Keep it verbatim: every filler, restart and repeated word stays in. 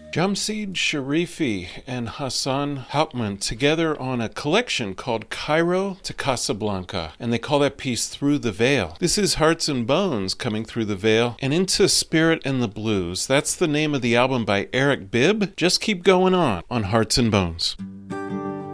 Jamseed Sharifi and Hassan Hauptmann together on a collection called Cairo to Casablanca, and they call that piece Through the Veil. This is Hearts and Bones coming through the veil and into Spirit and the Blues. That's the name of the album by Eric Bibb. Just keep going on on Hearts and Bones.